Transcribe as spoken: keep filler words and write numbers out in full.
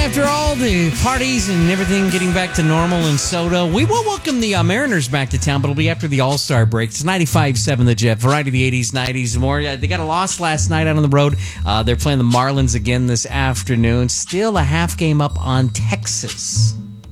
after all the parties and everything getting back to normal in Soda, we will welcome the uh, Mariners back to town, but it'll be after the All-Star break. It's ninety-five point seven The Jet, variety of the eighties, nineties, and more. Uh, they got a loss last night out on the road. Uh, they're playing the Marlins again this afternoon. Still a half game up on Texas.